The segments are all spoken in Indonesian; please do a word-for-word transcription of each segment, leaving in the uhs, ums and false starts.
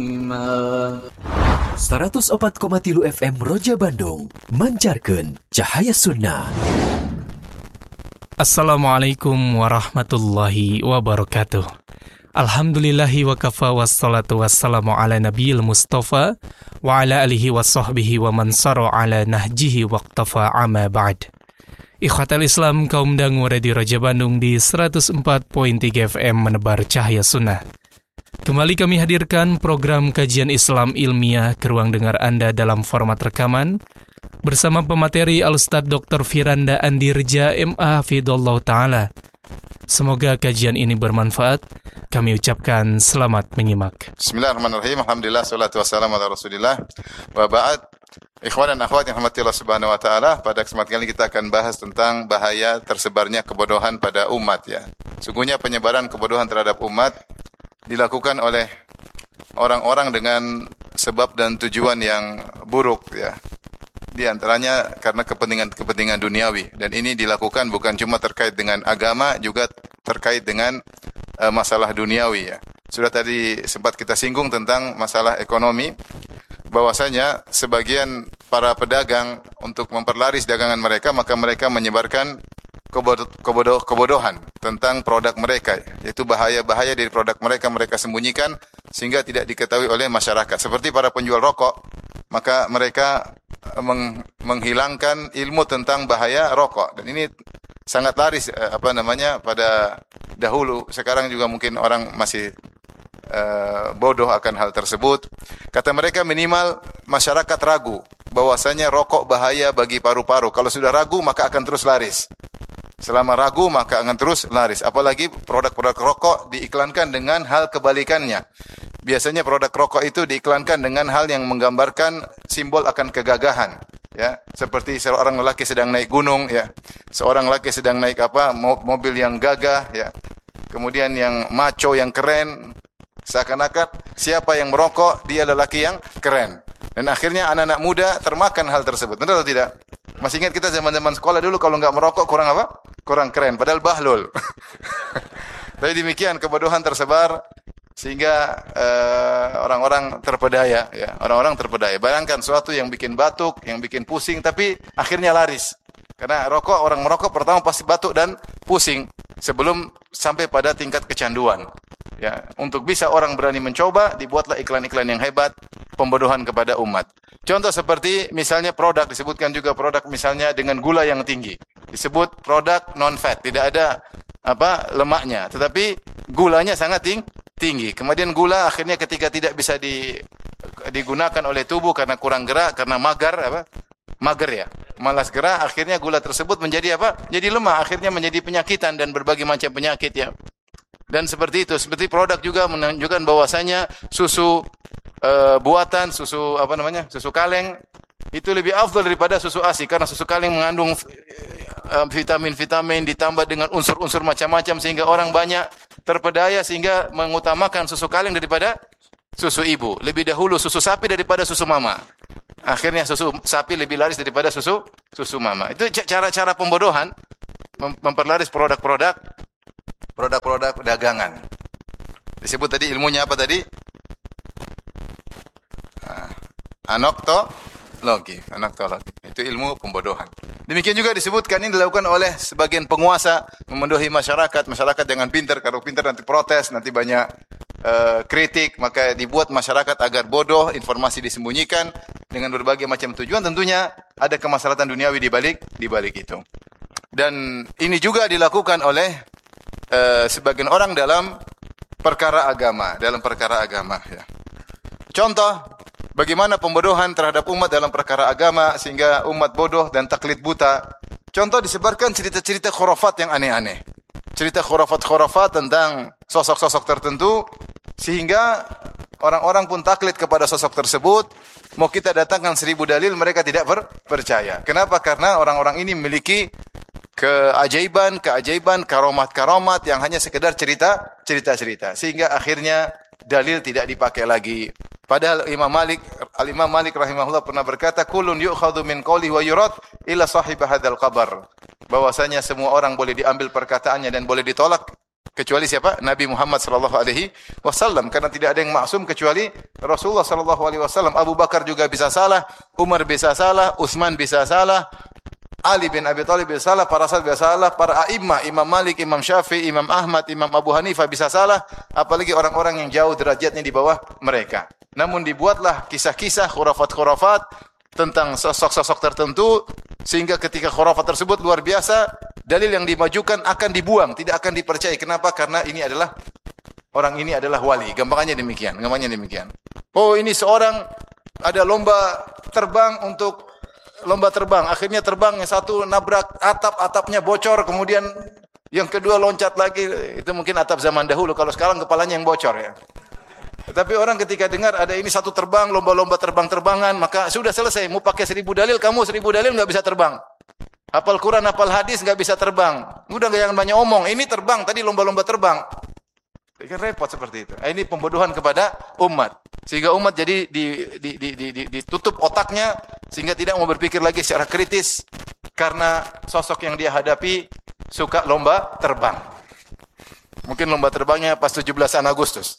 seratus empat koma tiga F M Roja Bandung mancarkan cahaya sunnah. Assalamualaikum warahmatullahi wabarakatuh. Alhamdulillahi wa kafa wassalatu wassalamu ala nabiyil mustafa wa ala alihi wa sahbihi wa man sara ala nahjihi waqtafa amma ba'd. Ikhwatal Islam kaum dangu Radio Roja Bandung di seratus empat koma tiga F M menebar cahaya sunnah. Kembali kami hadirkan program kajian Islam ilmiah ke ruang dengar Anda dalam format rekaman bersama pemateri Al-Ustadz Doktor Firanda Andirja M A Hafidhullah Ta'ala. Semoga kajian ini bermanfaat. Kami ucapkan selamat menyimak. Bismillahirrahmanirrahim. Alhamdulillah, salatu wassalamu ala rasulillah. Wa ba'd. Ikhwan dan akhwat yang rahmati Allah subhanahu wa ta'ala, pada kesempatan kali kita akan bahas tentang bahaya tersebarnya kebodohan pada umat ya. Sungguhnya penyebaran kebodohan terhadap umat dilakukan oleh orang-orang dengan sebab dan tujuan yang buruk ya. Di antaranya karena kepentingan-kepentingan duniawi, dan ini dilakukan bukan cuma terkait dengan agama, juga terkait dengan uh, masalah duniawi ya. Sudah tadi sempat kita singgung tentang masalah ekonomi, bahwasanya sebagian para pedagang untuk memperlaris dagangan mereka, maka mereka menyebarkan kebodoh, kebodoh, kebodohan tentang produk mereka, yaitu bahaya-bahaya dari produk mereka mereka sembunyikan sehingga tidak diketahui oleh masyarakat. Seperti para penjual rokok, maka mereka meng, menghilangkan ilmu tentang bahaya rokok, dan ini sangat laris apa namanya pada dahulu. Sekarang juga mungkin orang masih uh, bodoh akan hal tersebut. Kata mereka minimal masyarakat ragu bahwasanya rokok bahaya bagi paru-paru. Kalau sudah ragu maka akan terus laris. Selama ragu maka akan terus laris. Apalagi produk-produk rokok diiklankan dengan hal kebalikannya. Biasanya produk rokok itu diiklankan dengan hal yang menggambarkan simbol akan kegagahan, ya. Seperti seorang lelaki sedang naik gunung, ya. Seorang lelaki sedang naik apa? Mobil yang gagah, ya. Kemudian yang macho, yang keren. Seakan-akan siapa yang merokok dia lelaki yang keren. Dan akhirnya anak-anak muda termakan hal tersebut. Benar atau tidak? Masih ingat kita zaman-zaman sekolah dulu kalau enggak merokok kurang apa? Kurang keren, padahal bahlul. Tapi demikian kebodohan tersebar sehingga uh, orang-orang terpedaya ya, orang-orang terpedaya. Bayangkan sesuatu yang bikin batuk, yang bikin pusing tapi akhirnya laris. Karena rokok, orang merokok pertama pasti batuk dan pusing sebelum sampai pada tingkat kecanduan. Ya, untuk bisa orang berani mencoba, dibuatlah iklan-iklan yang hebat, pembodohan kepada umat. Contoh seperti misalnya produk, disebutkan juga produk misalnya dengan gula yang tinggi. Disebut produk non-fat, tidak ada apa lemaknya, tetapi gulanya sangat ting tinggi. Kemudian gula akhirnya ketika tidak bisa di, digunakan oleh tubuh karena kurang gerak, karena magar apa? Mager ya, malas gerak, akhirnya gula tersebut menjadi apa? Jadi lemah, akhirnya menjadi penyakitan dan berbagai macam penyakit ya. Dan seperti itu, seperti produk juga menunjukkan bahwasanya susu e, buatan, susu apa namanya? Susu kaleng itu lebih afdal daripada susu A S I karena susu kaleng mengandung e, vitamin-vitamin ditambah dengan unsur-unsur macam-macam sehingga orang banyak terpedaya sehingga mengutamakan susu kaleng daripada susu ibu. Lebih dahulu susu sapi daripada susu mama. Akhirnya susu sapi lebih laris daripada susu susu mama. Itu cara-cara pembodohan memperlaris produk-produk produk-produk dagangan. Disebut tadi ilmunya apa tadi? Anoktologi, anoktologi. Itu ilmu pembodohan. Demikian juga disebutkan ini dilakukan oleh sebagian penguasa memendohi masyarakat. Masyarakat jangan pintar, kalau pintar nanti protes, nanti banyak uh, kritik, maka dibuat masyarakat agar bodoh, informasi disembunyikan dengan berbagai macam tujuan. Tentunya ada kemaslahatan duniawi di balik di balik itu. Dan ini juga dilakukan oleh Uh, sebagian orang dalam perkara agama, dalam perkara agama ya. Contoh bagaimana pembodohan terhadap umat dalam perkara agama sehingga umat bodoh dan taklid buta. Contoh disebarkan cerita-cerita khurafat yang aneh-aneh. Cerita khurafat-khurafat tentang sosok-sosok tertentu sehingga orang-orang pun taklid kepada sosok tersebut. Mau kita datangkan seribu dalil mereka tidak ber- percaya. Kenapa? Karena orang-orang ini memiliki keajaiban, keajaiban, karomat-karomat yang hanya sekedar cerita, cerita-cerita. Sehingga akhirnya dalil tidak dipakai lagi. Padahal Imam Malik, Al-Imam Malik rahimahullah pernah berkata, "Kullun yu'khadhu min qawlihi wa yurad illa sahib hadzal qabr." Bahwasanya semua orang boleh diambil perkataannya dan boleh ditolak Kecuali siapa? Nabi Muhammad sallallahu alaihi wasallam, karena tidak ada yang maksum kecuali Rasulullah sallallahu alaihi wasallam. Abu Bakar juga bisa salah, Umar bisa salah, Utsman bisa salah, Ali bin Abi Thalib bisa salah, para sahabat bisa salah, para a'immah, Imam Malik, Imam Syafi'i, Imam Ahmad, Imam Abu Hanifah bisa salah, apalagi orang-orang yang jauh derajatnya di bawah mereka. Namun dibuatlah kisah-kisah, khurafat-khurafat tentang sosok-sosok tertentu, sehingga ketika khurafat tersebut luar biasa, dalil yang dimajukan akan dibuang, tidak akan dipercayai. Kenapa? Karena ini adalah orang ini adalah wali. Gampangannya demikian, gampangannya demikian. Oh, ini seorang ada lomba terbang untuk lomba terbang. Akhirnya terbang, yang satu nabrak atap, atapnya bocor, kemudian yang kedua loncat lagi. Itu mungkin atap zaman dahulu. Kalau sekarang kepalanya yang bocor ya. Tapi orang ketika dengar ada ini satu terbang, lomba-lomba terbang-terbangan, maka sudah selesai. Mau pakai seribu dalil, kamu seribu dalil nggak bisa terbang. Hafal Quran, hafal hadis nggak bisa terbang. Udah nggak jangan banyak omong. Ini terbang, tadi lomba-lomba terbang. Kan repot seperti itu. Ini pembodohan kepada umat. Sehingga umat jadi di, di, di, di, di, ditutup otaknya, sehingga tidak mau berpikir lagi secara kritis, karena sosok yang dia hadapi suka lomba terbang. Mungkin lomba terbangnya pas tujuh belasan Agustus.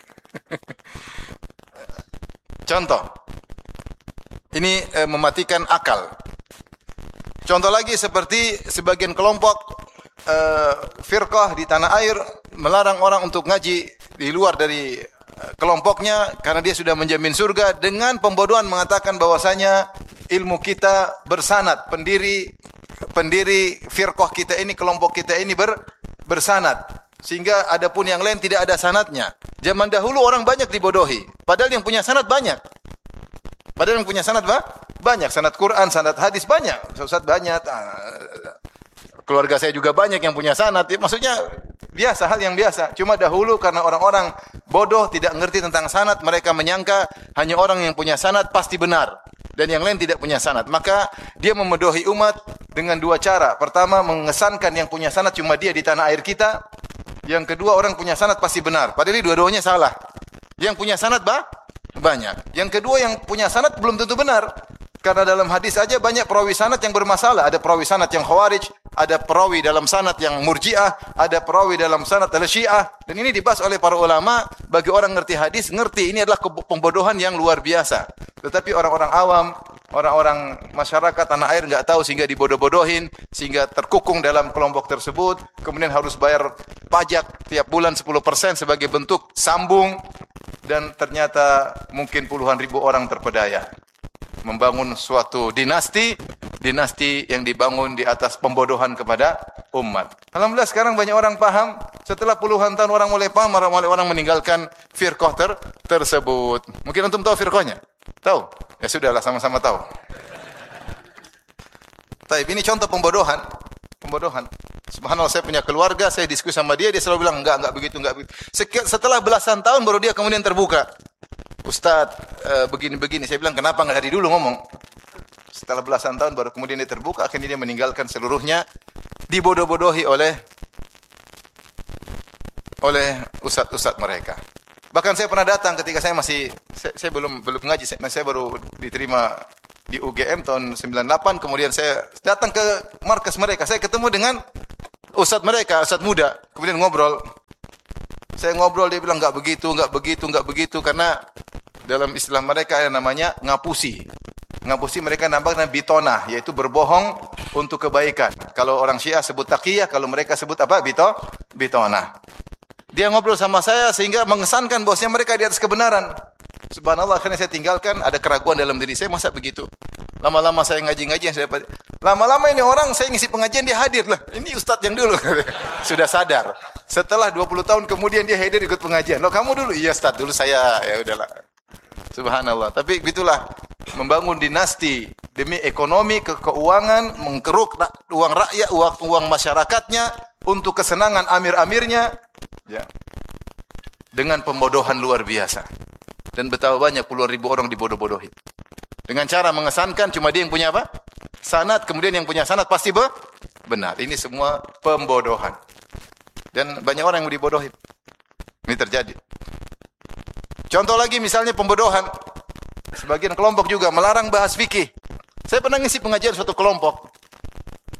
Contoh, ini eh, mematikan akal. Contoh lagi seperti sebagian kelompok eh, firqah di tanah air melarang orang untuk ngaji di luar dari eh, kelompoknya karena dia sudah menjamin surga, dengan pembodohan mengatakan bahwasanya ilmu kita bersanad, pendiri pendiri firqah kita ini, kelompok kita ini ber, bersanad. Sehingga adapun yang lain tidak ada sanadnya. Zaman dahulu orang banyak dibodohi. Padahal yang punya sanad banyak. Padahal yang punya sanad bah? banyak. Sanad Quran, sanad hadis banyak. Ustaz banyak. Keluarga saya juga banyak yang punya sanad. Maksudnya biasa, hal yang biasa. Cuma dahulu karena orang-orang bodoh, tidak mengerti tentang sanad, mereka menyangka hanya orang yang punya sanad pasti benar. Dan yang lain tidak punya sanad. Maka dia memedohi umat dengan dua cara. Pertama, mengesankan yang punya sanad cuma dia di tanah air kita. Yang kedua, orang punya sanad pasti benar. Padahal dua-duanya salah. Yang punya sanad bah? banyak. Yang kedua, yang punya sanad belum tentu benar. Karena dalam hadis saja banyak perawi sanad yang bermasalah. Ada perawi sanad yang khawarij, ada perawi dalam sanad yang murji'ah, ada perawi dalam sanad al-syiah. Dan ini dibahas oleh para ulama. Bagi orang ngerti hadis, ngerti ini adalah pembodohan yang luar biasa. Tetapi orang-orang awam, orang-orang masyarakat tanah air nggak tahu, sehingga dibodoh-bodohin, sehingga terkukung dalam kelompok tersebut. Kemudian harus bayar pajak tiap bulan sepuluh persen sebagai bentuk sambung. Dan ternyata mungkin puluhan ribu orang terpedaya. Membangun suatu dinasti, dinasti yang dibangun di atas pembodohan kepada umat. Alhamdulillah sekarang banyak orang paham. Setelah puluhan tahun orang mulai paham, orang mulai orang meninggalkan firqah ter tersebut. Mungkin antum tahu firqahnya? Tahu? Ya sudahlah, sama-sama tahu. Taib, ini contoh pembodohan. Pembodohan. Subhanallah, saya punya keluarga, saya diskusi sama dia, dia selalu bilang enggak, enggak begitu, enggak begitu. Setelah belasan tahun baru dia kemudian terbuka. Ustaz, uh, begini-begini. Saya bilang, kenapa enggak dari dulu ngomong? Setelah belasan tahun baru kemudian dia terbuka, akhirnya dia meninggalkan seluruhnya, dibodoh-bodohi oleh oleh ustaz-ustaz mereka. Bahkan saya pernah datang ketika saya masih saya, saya belum belum ngaji, saya, saya baru diterima di U G M tahun sembilan puluh delapan, kemudian saya datang ke markas mereka, saya ketemu dengan ustaz mereka, ustaz muda, kemudian ngobrol. Saya ngobrol, dia bilang enggak begitu, enggak begitu, enggak begitu, karena dalam istilah mereka ada namanya ngapusi. Ngapusi mereka nambahkan bitonah, yaitu berbohong untuk kebaikan. Kalau orang Syiah sebut taqiyah, kalau mereka sebut apa? Bito, bitonah. Dia ngobrol sama saya sehingga mengesankan bahwasanya mereka di atas kebenaran. Subhanallah, akhirnya saya tinggalkan, ada keraguan dalam diri saya, masa begitu? Lama-lama saya ngaji-ngaji, saya dapat. Lama-lama ini orang, saya ngisi pengajian, dia hadir lah. Ini ustadz yang dulu. Sudah sadar. Setelah dua puluh tahun kemudian dia hadir ikut pengajian. Loh, kamu dulu? Iya ustadz, dulu saya. Ya udahlah. Subhanallah. Tapi begitulah, membangun dinasti demi ekonomi, ke keuangan, mengkeruk uang rakyat, uang, uang masyarakatnya untuk kesenangan amir-amirnya. Ya. Dengan pembodohan luar biasa. Dan betapa banyak puluhan ribu orang dibodoh-bodohi. Dengan cara mengesankan cuma dia yang punya apa? Sanad, kemudian yang punya sanad pasti be benar. Ini semua pembodohan. Dan banyak orang yang dibodohi. Ini terjadi. Contoh lagi misalnya pembodohan. Sebagian kelompok juga melarang bahas fikih. Saya pernah ngisi pengajian suatu kelompok.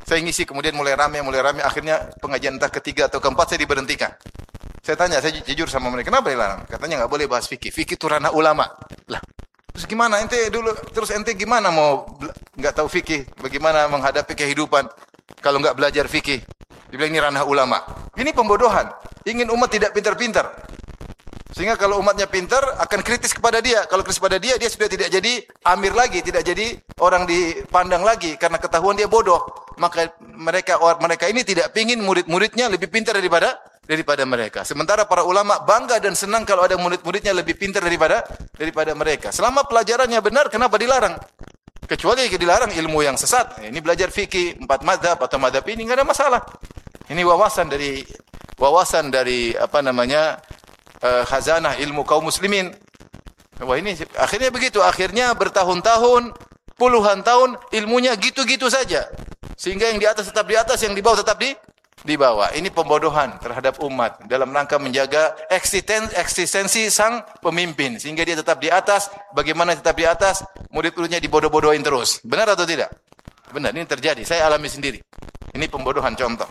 Saya ngisi kemudian mulai ramai, mulai ramai. Akhirnya pengajian entah ketiga atau keempat saya diberhentikan. Saya tanya, saya jujur sama mereka, kenapa dilarang? Katanya nggak boleh bahas fikih. Fikih itu ranah ulama. Lah, terus gimana ente dulu? Terus ente gimana mau nggak tahu fikih? Bagaimana menghadapi kehidupan kalau nggak belajar fikih? Dibilang ini ranah ulama. Ini pembodohan. Ingin umat tidak pintar-pintar. Sehingga kalau umatnya pintar akan kritis kepada dia. Kalau kritis kepada dia, dia sudah tidak jadi amir lagi, tidak jadi orang dipandang lagi karena ketahuan dia bodoh. Maka mereka mereka ini tidak pingin murid-muridnya lebih pintar daripada daripada mereka. Sementara para ulama bangga dan senang kalau ada murid-muridnya lebih pintar daripada daripada mereka. Selama pelajarannya benar, kenapa dilarang? Kecuali dilarang ilmu yang sesat. Ini belajar fikih empat mazhab atau mazhab ini enggak ada masalah. Ini wawasan dari wawasan dari apa namanya? Uh, khazanah ilmu kaum muslimin. Wah ini akhirnya begitu, akhirnya bertahun-tahun, puluhan tahun ilmunya gitu-gitu saja. Sehingga yang di atas tetap di atas, yang di bawah tetap di di bawah. Ini pembodohan terhadap umat dalam rangka menjaga eksistensi, eksistensi sang pemimpin sehingga dia tetap di atas. Bagaimana tetap di atas? Murid-muridnya dibodoh-bodohin terus. Benar atau tidak? Benar, ini terjadi. Saya alami sendiri. Ini pembodohan contoh.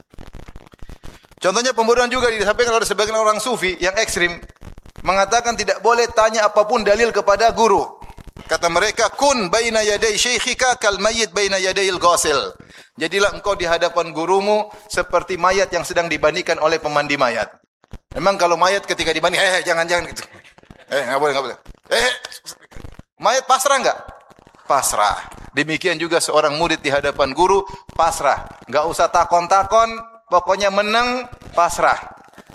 Contohnya pembodohan juga disampaikan oleh sebagian orang sufi yang ekstrim, mengatakan tidak boleh tanya apapun dalil kepada guru. Kata mereka, kun baina yaday syekhika kal mayyit baina yadayil ghasil. Jadilah engkau di hadapan gurumu seperti mayat yang sedang dimandikan oleh pemandi mayat. Memang kalau mayat ketika dimandi, eh, eh jangan jangan gitu. Eh, enggak boleh, enggak boleh. Eh, mayat pasrah enggak? Pasrah. Demikian juga seorang murid di hadapan guru pasrah. Enggak usah takon-takon. Pokoknya menang, pasrah.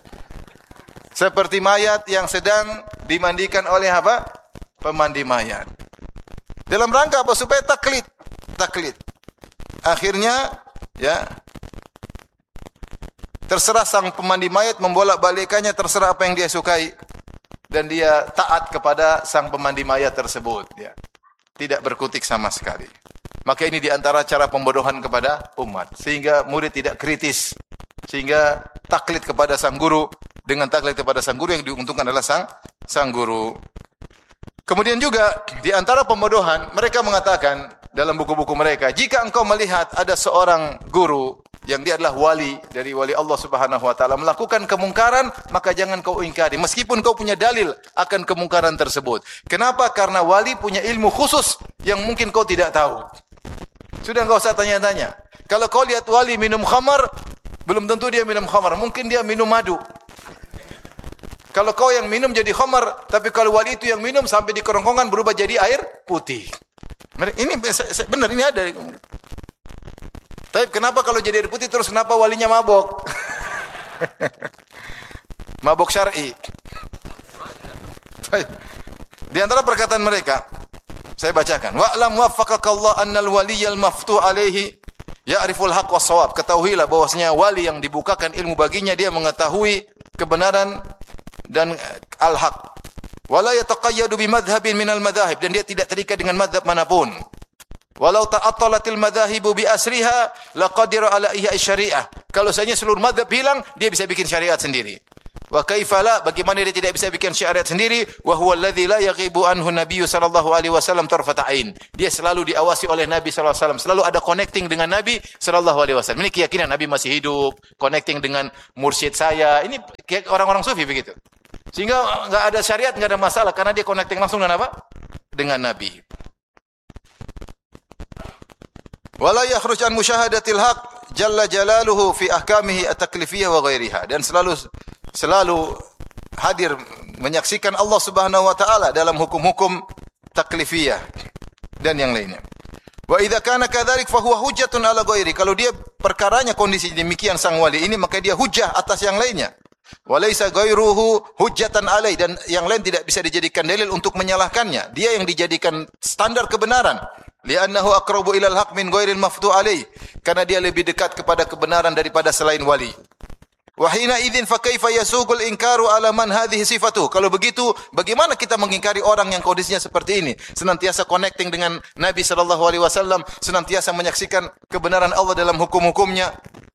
Seperti mayat yang sedang dimandikan oleh apa? Pemandi mayat. Dalam rangka apa? Supaya taklid. Taklid. Akhirnya, ya, terserah sang pemandi mayat membolak-balikannya, terserah apa yang dia sukai. Dan dia taat kepada sang pemandi mayat tersebut. Ya. Tidak berkutik sama sekali. Maka ini diantara cara pembodohan kepada umat. Sehingga murid tidak kritis. Sehingga taklid kepada sang guru. Dengan taklid kepada sang guru yang diuntungkan adalah sang sang guru. Kemudian juga diantara pembodohan, mereka mengatakan dalam buku-buku mereka, jika engkau melihat ada seorang guru yang dia adalah wali dari wali Allah Subhanahu wa taala melakukan kemungkaran, maka jangan kau ingkari meskipun kau punya dalil akan kemungkaran tersebut. Kenapa? Karena wali punya ilmu khusus yang mungkin kau tidak tahu. Sudah enggak usah tanya-tanya. Kalau kau lihat wali minum khamar, belum tentu dia minum khamar, mungkin dia minum madu. Kalau kau yang minum jadi khamar, tapi kalau wali itu yang minum sampai di kerongkongan berubah jadi air putih. Ini benar, ini ada. Tapi kenapa kalau jadi air putih terus kenapa walinya mabok? Mabok syar'i. Di antara perkataan mereka, saya bacakan. Wa'lam waffaqakallah annal waliyal maftuh alaihi ya'riful haqq was-shawab. Ketahuilah bahwasanya wali yang dibukakan ilmu baginya dia mengetahui kebenaran dan al-haq. Wala yataqayyadu bi madhhabin minal madhahib, dan dia tidak terikat dengan madhab manapun. Walau ta'attalatil madhahibu bi asriha laqadira ala ihya syariah. Kalau saja seluruh madhab hilang, dia bisa bikin syariat sendiri. Wa kaifala, bagaimana dia tidak bisa bikin syariat sendiri? Wa huwa alladzi la yaghibu anhu nabiyyu sallallahu alaihi wasallam tarfata ain. Dia selalu diawasi oleh Nabi sallallahu alaihi wasallam, selalu ada connecting dengan Nabi sallallahu alaihi wasallam. Ini keyakinan Nabi masih hidup, connecting dengan mursyid saya. Ini orang-orang sufi begitu. Sehingga enggak ada syariat, enggak ada masalah karena dia connecting langsung dengan apa? Dengan Nabi. Wala yakhruj an musyahadatil haq jalla jalaluhu fi ahkamihi at-taklifiyah wa ghairiha, dan selalu selalu hadir menyaksikan Allah Subhanahu wa taala dalam hukum-hukum taklifiyah dan yang lainnya. Wa idza kana kadzalik fa huwa hujjatun ala ghairi. Kalau dia perkaranya kondisi demikian sang wali ini, maka dia hujjah atas yang lainnya. Wa laisa ghairuhu hujjatan alai, dan yang lain tidak bisa dijadikan dalil untuk menyalahkannya. Dia yang dijadikan standar kebenaran. Li'annahu aqrabu ilal haq min ghairil maftuh alai, karena dia lebih dekat kepada kebenaran daripada selain wali. Wa hina idzin fa kaifa yasuqul inkaru ala man hadhihi sifatuh. Kalau begitu, bagaimana kita mengingkari orang yang kondisinya seperti ini, senantiasa connecting dengan Nabi sallallahu alaihi wasallam, senantiasa menyaksikan kebenaran Allah dalam hukum-hukumnya.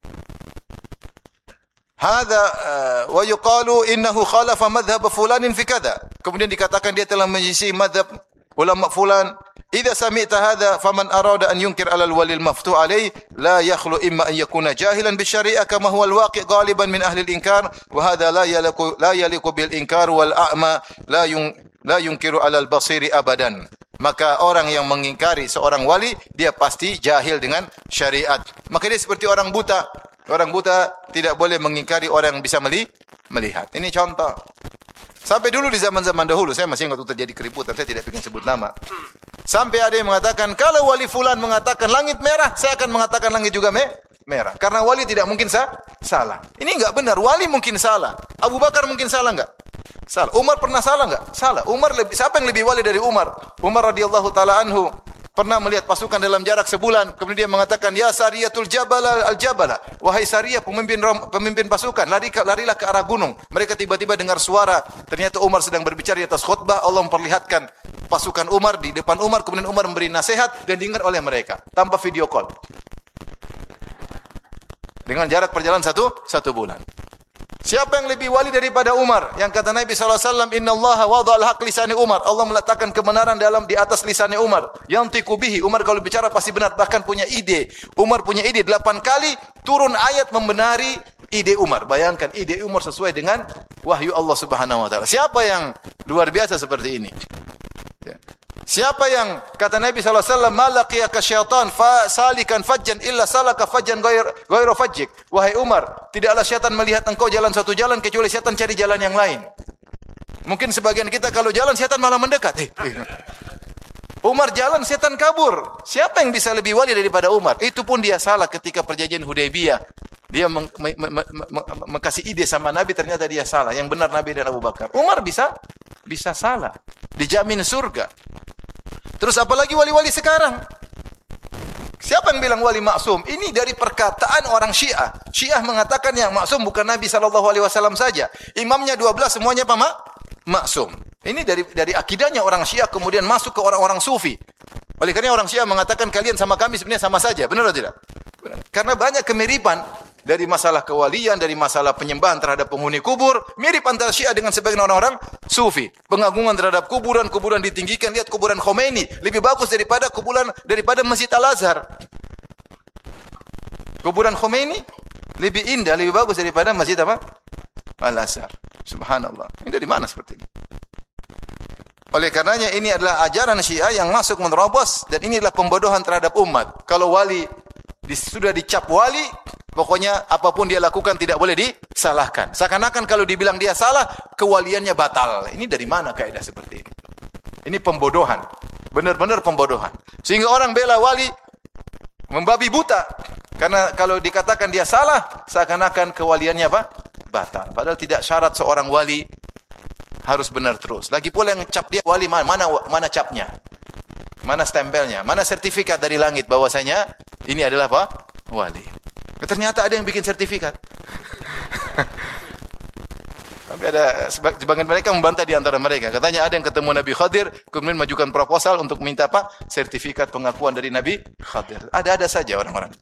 Hadza wa yuqalu innahu khalafa madhhab fulanin fi kadza. Kemudian dikatakan dia telah menyelisih madhab ulama fulan Idza sami'ta hadha faman arada an yunkir 'ala al-wali al-maftuh alayhi la yakhlu imma an yakuna jahilan bisyari'ah kama huwa al-waqi' ghaliban min ahli al-inkar wa hadha la yaliqu la yaliqu bil inkar wal a'ma la yung la yunkiru 'ala al-basiri abadan. Maka orang yang mengingkari seorang wali dia pasti jahil dengan syariat. Maka dia seperti orang buta. Orang buta tidak boleh mengingkari orang yang bisa melihat. Ini contoh. Sampai dulu di zaman-zaman dahulu, saya masih ingat waktu terjadi keributan, saya tidak ingin sebut nama. Sampai ada yang mengatakan, kalau wali fulan mengatakan langit merah, saya akan mengatakan langit juga me merah. Karena wali tidak mungkin sa salah. Ini enggak benar, wali mungkin salah. Abu Bakar mungkin salah enggak? Salah. Umar pernah salah enggak? Salah. Umar lebih, siapa yang lebih wali dari Umar? Umar radhiyallahu taala anhu pernah melihat pasukan dalam jarak sebulan, kemudian dia mengatakan, ya Sariyatul Jabala al-Jabala, wahai Sariyah pemimpin pemimpin pasukan, lari larilah ke arah gunung. Mereka tiba-tiba dengar suara, ternyata Umar sedang berbicara di atas khutbah. Allah memperlihatkan pasukan Umar di depan Umar, kemudian Umar memberi nasihat dan didengar oleh mereka tanpa video call. Dengan jarak perjalanan satu satu bulan. Siapa yang lebih wali daripada Umar? Yang kata Nabi sallallahu alaihi wasallam, Inna Allah wada'al haq lisani Umar. Allah meletakkan kebenaran dalam di atas lisannya Umar. Yantiqu bihi. Umar kalau bicara pasti benar, bahkan punya ide. Umar punya ide. Delapan kali turun ayat membenari ide Umar. Bayangkan ide Umar sesuai dengan wahyu Allah Subhanahu wa taala. Siapa yang luar biasa seperti ini? Ya. Siapa yang kata Nabi sallallahu alaihi wasallam, malaqiyaka syaitan fa salikan fajjan illa salaka fajjan ghair ghairu fajjik. Wahai Umar, tidaklah syaitan melihat engkau jalan satu jalan kecuali syaitan cari jalan yang lain. Mungkin sebagian kita kalau jalan syaitan malah mendekat. Eh, eh. Umar jalan, syaitan kabur. Siapa yang bisa lebih wali daripada Umar? Itu pun dia salah ketika perjanjian Hudaybiyah. Dia mengkasih ide sama Nabi, ternyata dia salah. Yang benar Nabi dan Abu Bakar. Umar bisa bisa salah. Dijamin surga. Terus apalagi wali-wali sekarang? Siapa yang bilang wali maksum? Ini dari perkataan orang Syiah. Syiah mengatakan yang maksum bukan Nabi sallallahu alaihi wasallam saja. Imamnya dua belas semuanya apa, Mak? Maksum. Ini dari dari akidahnya orang Syiah kemudian masuk ke orang-orang Sufi. Oleh karena orang Syiah mengatakan kalian sama kami sebenarnya sama saja. Benar atau tidak? Benar. Karena banyak kemiripan dari masalah kewalian, dari masalah penyembahan terhadap penghuni kubur, mirip antara Syiah dengan sebagian orang-orang Sufi. Pengagungan terhadap kuburan, kuburan ditinggikan, lihat kuburan Khomeini lebih bagus daripada kuburan daripada Masjid Al-Azhar. Kuburan Khomeini lebih indah, lebih bagus daripada Masjid apa? Al-Azhar. Subhanallah. Ini dari mana seperti ini? Oleh karenanya ini adalah ajaran Syiah yang masuk menerobos dan ini adalah pembodohan terhadap umat. Kalau wali di, sudah dicap wali, pokoknya apapun dia lakukan tidak boleh disalahkan. Seakan-akan kalau dibilang dia salah, kewaliannya batal. Ini dari mana kaidah seperti ini? Ini pembodohan. Benar-benar pembodohan. Sehingga orang bela wali membabi buta. Karena kalau dikatakan dia salah, seakan-akan kewaliannya apa? Batal. Padahal tidak syarat seorang wali harus benar terus. Lagi pula yang cap dia wali mana mana, mana capnya? Mana stempelnya? Mana sertifikat dari langit bahwasanya ini adalah apa? Wali. Ternyata ada yang bikin sertifikat. Tapi ada sebagian mereka membantah di antara mereka. Katanya ada yang ketemu Nabi Khadir, kemudian majukan proposal untuk minta apa? Sertifikat pengakuan dari Nabi Khadir. Ada-ada saja orang-orang.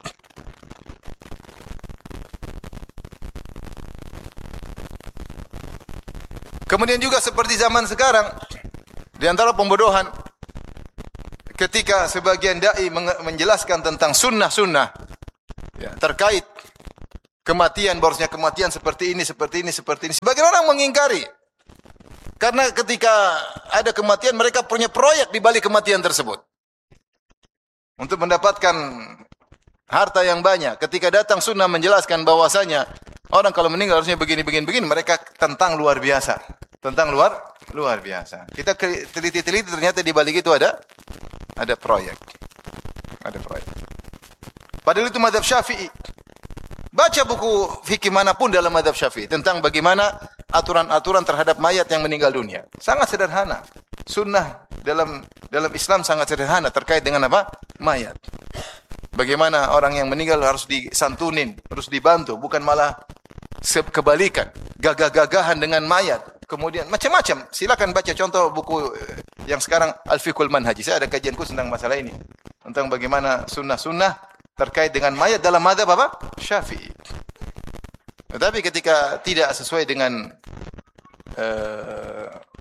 Kemudian juga seperti zaman sekarang, di antara pembodohan, ketika sebagian dai menjelaskan tentang sunnah-sunnah ya, terkait kematian, bahwasanya kematian seperti ini, seperti ini, seperti ini. Sebagian orang mengingkari. Karena ketika ada kematian, mereka punya proyek di balik kematian tersebut. Untuk mendapatkan harta yang banyak. Ketika datang sunnah menjelaskan bahwasanya orang kalau meninggal harusnya begini, begini, begini. Mereka tentang luar biasa. Tentang luar luar biasa. Kita teliti-teliti ternyata di balik itu ada ada proyek. Ada proyek. Padahal itu mazhab Syafi'i. Baca buku fikih manapun dalam mazhab Syafi'i tentang bagaimana aturan-aturan terhadap mayat yang meninggal dunia. Sangat sederhana. Sunnah dalam dalam Islam sangat sederhana terkait dengan apa? Mayat. Bagaimana orang yang meninggal harus disantunin, harus dibantu, bukan malah kebalikan, gagah-gagahan dengan mayat. Kemudian macam-macam. Silakan baca contoh buku yang sekarang Al-Fiqhul Manhaji. Saya ada kajian khusus tentang masalah ini. Tentang bagaimana sunnah-sunnah terkait dengan mayat dalam mazhab apa? Syafi'i. Tetapi ketika tidak sesuai dengan uh,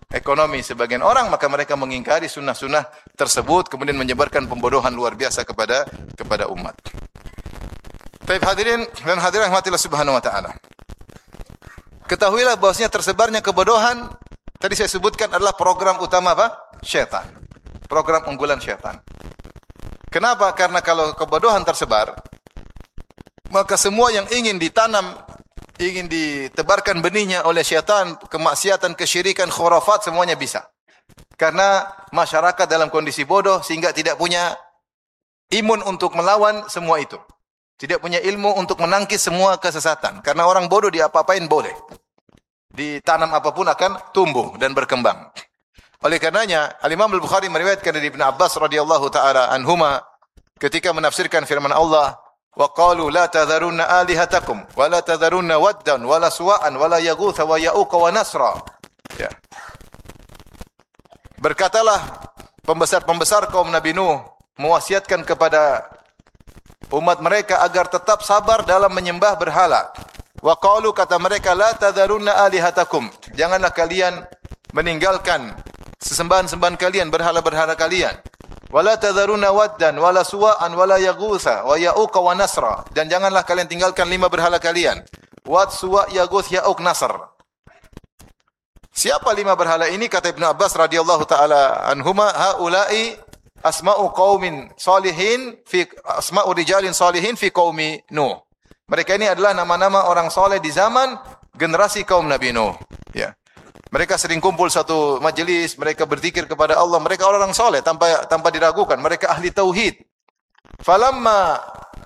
ekonomi sebagian orang, maka mereka mengingkari sunnah-sunnah tersebut, kemudian menyebarkan pembodohan luar biasa kepada kepada umat. Baik hadirin dan hadirat rahmatillah subhanahu wa ta'ala. Ketahuilah bahwasanya tersebarnya kebodohan, tadi saya sebutkan adalah program utama apa? Syaitan. Program unggulan syaitan. Kenapa? Karena kalau kebodohan tersebar, maka semua yang ingin ditanam, ingin ditebarkan benihnya oleh syaitan, kemaksiatan, kesyirikan, khurafat, semuanya bisa. Karena masyarakat dalam kondisi bodoh sehingga tidak punya imun untuk melawan semua itu. Tidak punya ilmu untuk menangkis semua kesesatan. Karena orang bodoh diapa-apain boleh. Ditanam apapun akan tumbuh dan berkembang. Oleh karenanya, Al-Imam Al-Bukhari meriwayatkan dari Ibn Abbas radhiyallahu taala anhuma ketika menafsirkan firman Allah, wa qalu la tadharunna alihatakum wa la tadharunna waddan wa la suwa'an wa la yaghutha wa ya'uqa wa nasra. Ya. Berkatalah pembesar-pembesar kaum Nabi Nuh mewasiatkan kepada umat mereka agar tetap sabar dalam menyembah berhala. Wa qalu, kata mereka, la tadharunna alihatakum, janganlah kalian meninggalkan sesembahan-sembahan kalian, berhala-berhala kalian. Wala tadharunna waddan wala suwa'an wala yaghutha wa ya'uqa wa nasra, dan janganlah kalian tinggalkan lima berhala kalian. Wad, suwa, yaghuth, ya'uq, nasr. Siapa lima berhala ini? Kata Ibnu Abbas radhiyallahu taala anhuma, haula'i asma'u qaumin salihin fi asma'u rijalin salihin fi qaumi Nuh. Mereka ini adalah nama-nama orang soleh di zaman generasi kaum Nabi Nuh. Ya. Mereka sering kumpul satu majelis, mereka berzikir kepada Allah, mereka orang soleh tanpa tanpa diragukan, mereka ahli tauhid. Falamma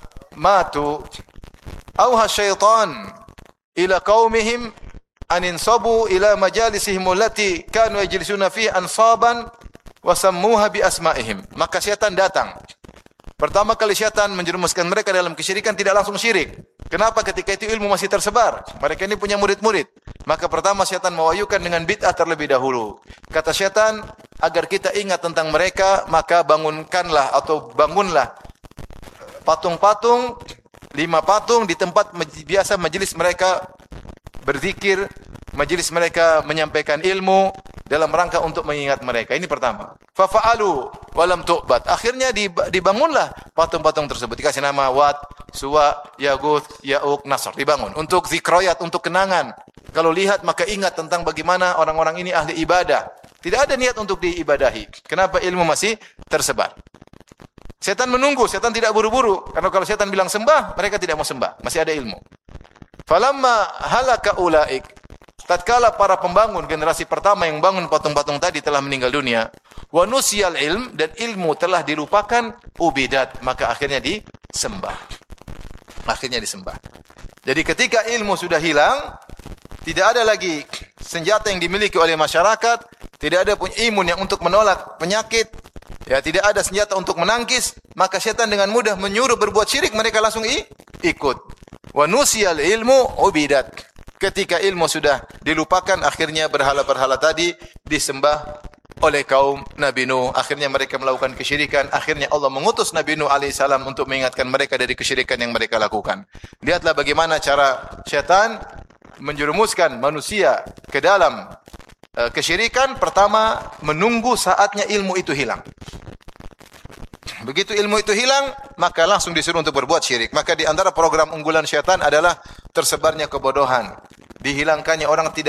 matu auha syaitan ila qaumihim an insabu ila majalisihim allati kanu yajlisuna fiha ansaban wa sammuha bi asma'ihim. Maka syaitan datang. Pertama kali syaitan menjerumuskan mereka dalam kesyirikan, tidak langsung syirik. Kenapa? Ketika itu ilmu masih tersebar. Mereka ini punya murid-murid. Maka pertama syaitan mewayukan dengan bid'ah terlebih dahulu. Kata syaitan, agar kita ingat tentang mereka, maka bangunkanlah atau bangunlah patung-patung, lima patung di tempat biasa majelis mereka berzikir, majelis mereka menyampaikan ilmu dalam rangka untuk mengingat mereka. Ini pertama. Fafa'alu walam tu'bad. Akhirnya dibangunlah patung-patung tersebut. Dikasih nama Wat, Suwa, Yaghuth, Ya'uq, Nasr. Dibangun untuk zikroyat, untuk kenangan. Kalau lihat maka ingat tentang bagaimana orang-orang ini ahli ibadah. Tidak ada niat untuk diibadahi. Kenapa? Ilmu masih tersebar. Setan menunggu, setan tidak buru-buru. Karena kalau setan bilang sembah, mereka tidak mau sembah. Masih ada ilmu. Falamma halaka ulaik. Tatkala para pembangun generasi pertama yang bangun patung-patung tadi telah meninggal dunia, wa nusiyal ilm, dan ilmu telah dilupakan, ubidat, maka akhirnya disembah. Akhirnya disembah. Jadi ketika ilmu sudah hilang, tidak ada lagi senjata yang dimiliki oleh masyarakat, tidak ada pun imun yang untuk menolak penyakit, ya tidak ada senjata untuk menangkis, maka syaitan dengan mudah menyuruh berbuat syirik, mereka langsung i, ikut. Wa nusiyal ilmu ubidat. Ketika ilmu sudah dilupakan, akhirnya berhala-berhala tadi disembah oleh kaum Nabi Nuh. Akhirnya mereka melakukan kesyirikan. Akhirnya Allah mengutus Nabi Nuh alaihissalam untuk mengingatkan mereka dari kesyirikan yang mereka lakukan. Lihatlah bagaimana cara syaitan menjerumuskan manusia ke dalam uh, kesyirikan. Pertama, menunggu saatnya ilmu itu hilang. Begitu ilmu itu hilang, maka langsung disuruh untuk berbuat syirik. Maka di antara program unggulan syaitan adalah tersebarnya kebodohan. Dihilangkannya orang tidak